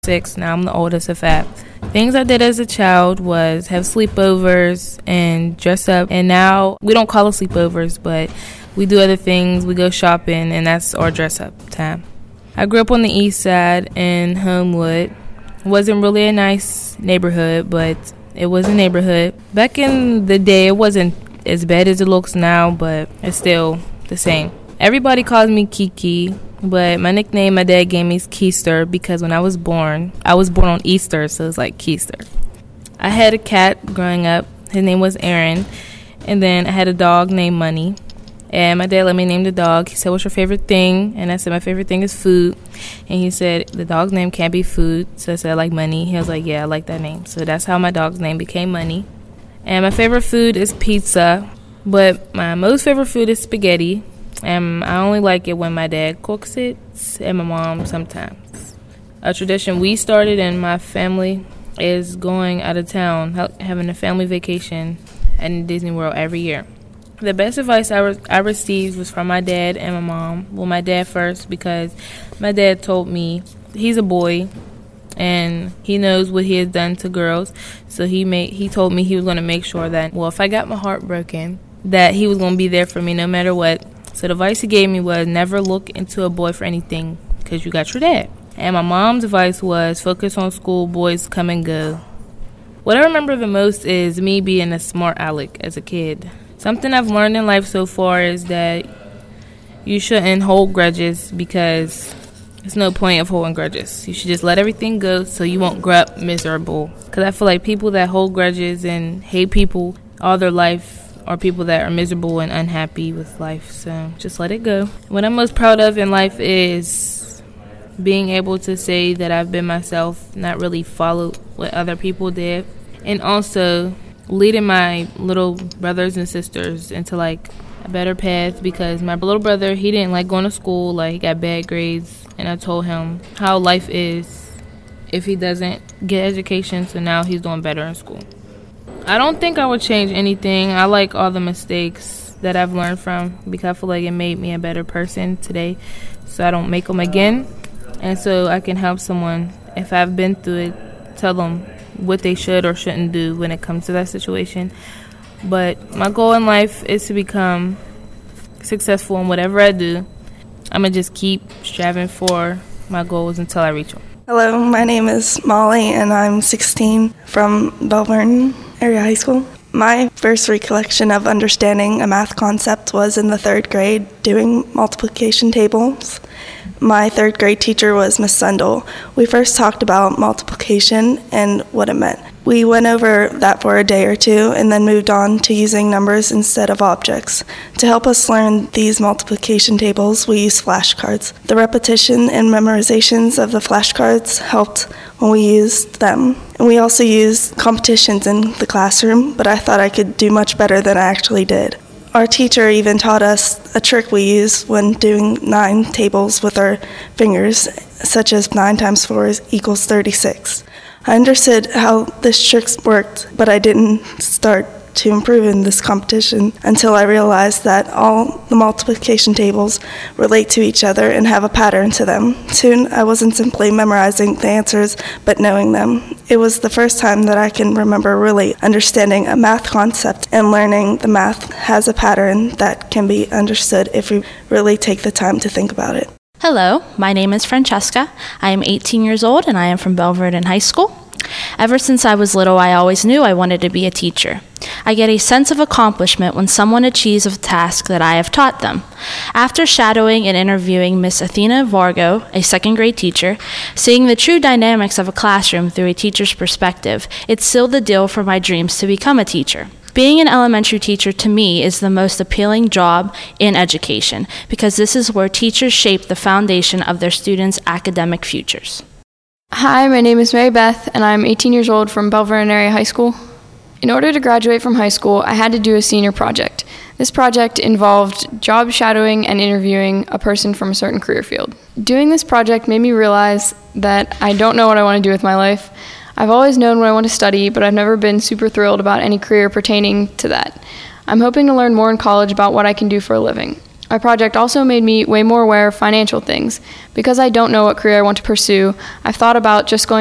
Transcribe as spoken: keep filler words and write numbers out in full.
six. Now I'm the oldest of five. Things I did as a child was have sleepovers and dress up. And now we don't call it sleepovers, but we do other things. We go shopping, and that's our dress up time. I grew up on the east side in Homewood. It wasn't really a nice neighborhood, but it was a neighborhood. Back in the day, it wasn't as bad as it looks now, but it's still the same. Everybody calls me Kiki, but my nickname my dad gave me is Keister because when I was born, I was born on Easter, so it's like Keister. I had a cat growing up. His name was Aaron. And then I had a dog named Money. And my dad let me name the dog. He said, "What's your favorite thing?" And I said, "My favorite thing is food." And he said, "The dog's name can't be food." So I said, "I like Money." He was like, "Yeah, I like that name." So that's how my dog's name became Money. And my favorite food is pizza. But my most favorite food is spaghetti. And I only like it when my dad cooks it and my mom sometimes. A tradition we started in my family is going out of town, having a family vacation at Disney World every year. The best advice I, re- I received was from my dad and my mom. Well, my dad first, because my dad told me he's a boy and he knows what he has done to girls. So he made he told me he was going to make sure that, well, if I got my heart broken, that he was going to be there for me no matter what. So the advice he gave me was never look into a boy for anything because you got your dad. And my mom's advice was focus on school, boys come and go. What I remember the most is me being a smart aleck as a kid. Something I've learned in life so far is that you shouldn't hold grudges because there's no point of holding grudges. You should just let everything go so you won't grow up miserable. Because I feel like people that hold grudges and hate people all their life are people that are miserable and unhappy with life. So just let it go. What I'm most proud of in life is being able to say that I've been myself, not really followed what other people did, and also leading my little brothers and sisters into like a better path, because my little brother, he didn't like going to school, like he got bad grades, and I told him how life is if he doesn't get education, so now he's doing better in school. I don't think I would change anything. I like all the mistakes that I've learned from because I feel like it made me a better person today, so I don't make them again, and so I can help someone if I've been through it, tell them what they should or shouldn't do when it comes to that situation. But my goal in life is to become successful in whatever I do. I'm going to just keep striving for my goals until I reach them. Hello, my name is Molly, and I'm sixteen from Belle Vernon Area High School. My first recollection of understanding a math concept was in the third grade doing multiplication tables. My third grade teacher was Miss Sundel. We first talked about multiplication and what it meant. We went over that for a day or two and then moved on to using numbers instead of objects. To help us learn these multiplication tables, we used flashcards. The repetition and memorizations of the flashcards helped when we used them. And we also used competitions in the classroom, but I thought I could do much better than I actually did. Our teacher even taught us a trick we use when doing nine tables with our fingers, such as nine times four is equals thirty-six. I understood how this trick worked, but I didn't start to improve in this competition until I realized that all the multiplication tables relate to each other and have a pattern to them. Soon, I wasn't simply memorizing the answers, but knowing them. It was the first time that I can remember really understanding a math concept and learning the math has a pattern that can be understood if we really take the time to think about it. Hello, my name is Francesca. I am eighteen years old and I am from Belle Vernon High School. Ever since I was little, I always knew I wanted to be a teacher. I get a sense of accomplishment when someone achieves a task that I have taught them. After shadowing and interviewing Miss Athena Vargo, a second grade teacher, seeing the true dynamics of a classroom through a teacher's perspective, it sealed the deal for my dreams to become a teacher. Being an elementary teacher to me is the most appealing job in education because this is where teachers shape the foundation of their students' academic futures. Hi, my name is Mary Beth, and I'm eighteen years old from Belle Vernon Area High School. In order to graduate from high school, I had to do a senior project. This project involved job shadowing and interviewing a person from a certain career field. Doing this project made me realize that I don't know what I want to do with my life. I've always known what I want to study, but I've never been super thrilled about any career pertaining to that. I'm hoping to learn more in college about what I can do for a living. My project also made me way more aware of financial things. Because I don't know what career I want to pursue, I've thought about just going